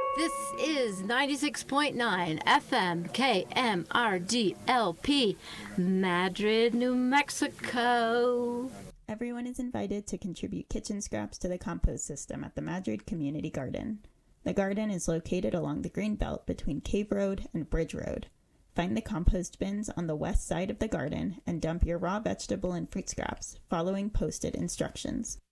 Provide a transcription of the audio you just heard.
This is 96.9 FM KMRDLP, Madrid, New Mexico. Everyone is invited to contribute kitchen scraps to the compost system at the Madrid Community Garden. The garden is located along the green belt between Cave Road and Bridge Road. Find the compost bins on the west side of the garden and dump your raw vegetable and fruit scraps following posted instructions.